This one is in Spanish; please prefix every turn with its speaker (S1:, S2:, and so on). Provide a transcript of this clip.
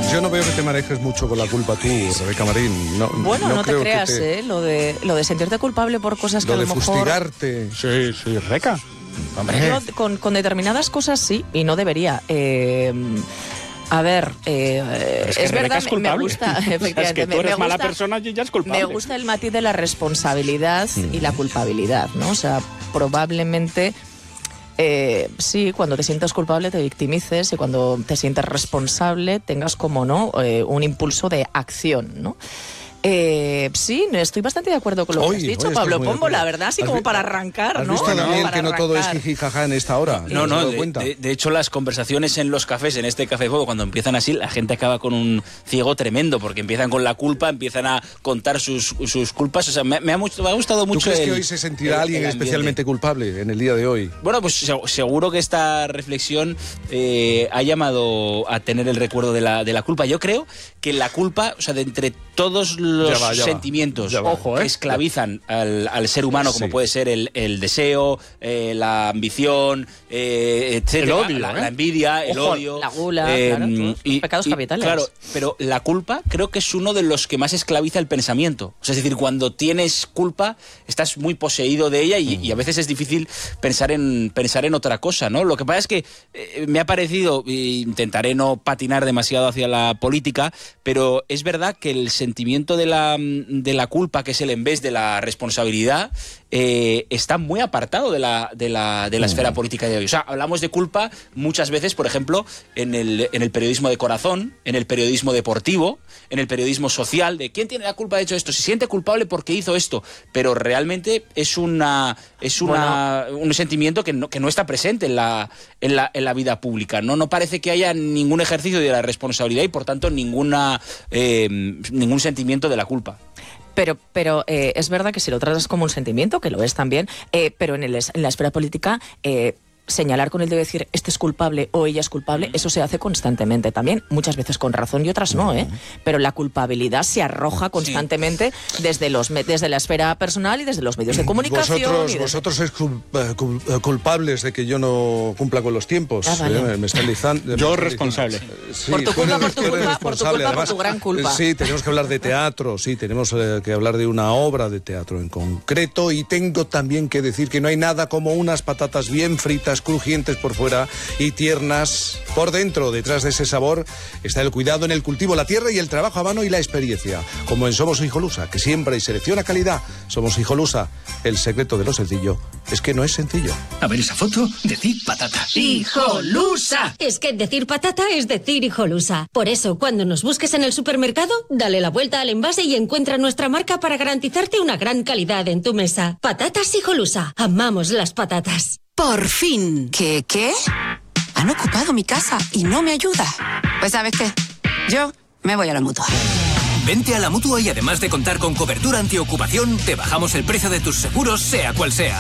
S1: Yo no veo que te manejes mucho con la culpa tú, Rebeca Marín.
S2: Bueno, no te
S1: creo
S2: creas,
S1: que
S2: lo de sentirte culpable por cosas que
S1: lo
S2: a lo
S1: de
S2: mejor...
S1: fustigarte.
S3: Sí, Rebeca. Hombre.
S2: Yo con determinadas cosas sí, y no debería. A ver, es verdad, me gusta, efectivamente,
S3: es que tú eres mala persona y ya es culpable.
S2: Me gusta el matiz de la responsabilidad y la culpabilidad, ¿no? O sea, probablemente... sí, cuando te sientas culpable te victimices y cuando te sientes responsable tengas como un impulso de acción, ¿no? Sí, estoy bastante de acuerdo con lo que has dicho, Pablo Pombo, la verdad, así como para arrancar, ¿no?
S1: ¿Has visto, Daniel,
S2: para
S1: que no todo es jijijaja en esta hora?
S4: No, de hecho las conversaciones en los cafés, en este Café Fuego, cuando empiezan así, la gente acaba con un ciego tremendo, porque empiezan con la culpa, empiezan a contar sus culpas. O sea, me ha gustado mucho.
S1: ¿Tú crees que hoy se sentirá alguien especialmente culpable en el día de hoy?
S4: Bueno, pues seguro que esta reflexión ha llamado a tener el recuerdo de la culpa. Yo creo que la culpa, o sea, de entre todos los sentimientos que esclavizan al ser humano, como puede ser el deseo, la ambición, etcétera,
S3: el odio,
S4: la envidia, el odio,
S2: la gula, claro, pecados capitales.
S4: Claro, pero la culpa creo que es uno de los que más esclaviza el pensamiento. O sea, es decir, cuando tienes culpa estás muy poseído de ella y a veces es difícil pensar en otra cosa, ¿no? Lo que pasa es que me ha parecido, intentaré no patinar demasiado hacia la política, pero es verdad que el sentimiento de la culpa, que es el en vez de la responsabilidad, está muy apartado de la esfera política de hoy. O sea, hablamos de culpa muchas veces, por ejemplo, en el periodismo de corazón, en el periodismo deportivo, en el periodismo social, de quién tiene la culpa de hecho esto, se siente culpable porque hizo esto, pero realmente es un sentimiento que no está presente en la vida pública. No parece que haya ningún ejercicio de la responsabilidad y por tanto ningún sentimiento de la culpa.
S2: Pero es verdad que si lo tratas como un sentimiento, que lo es también, pero en la esfera política... señalar con el dedo y decir este es culpable o ella es culpable, eso se hace constantemente también, muchas veces con razón y otras no, pero la culpabilidad se arroja constantemente desde la esfera personal y desde los medios de comunicación.
S1: Vosotros sois culpables de que yo no cumpla con los tiempos.
S2: Vale.
S1: Me están dizando.
S3: Yo responsable.
S1: Sí,
S2: por tu culpa, por tu gran culpa.
S1: Sí, tenemos que hablar de teatro, tenemos que hablar de una obra de teatro en concreto y tengo también que decir que no hay nada como unas patatas bien fritas, crujientes por fuera y tiernas por dentro. Detrás de ese sabor está el cuidado en el cultivo, la tierra y el trabajo a mano y la experiencia. Como en Somos Hijolusa, que siempre hay selección a calidad. Somos Hijolusa. El secreto de lo sencillo es que no es sencillo.
S5: A ver esa foto, decir patata.
S6: ¡Hijolusa! Es que decir patata es decir Hijolusa. Por eso, cuando nos busques en el supermercado, dale la vuelta al envase y encuentra nuestra marca para garantizarte una gran calidad en tu mesa. Patatas Hijolusa. Amamos las patatas.
S7: Por fin. ¿Qué? Han ocupado mi casa y no me ayuda. Pues ¿sabes qué? Yo me voy a la Mutua.
S5: Vente a la Mutua y además de contar con cobertura antiocupación, te bajamos el precio de tus seguros, sea cual sea.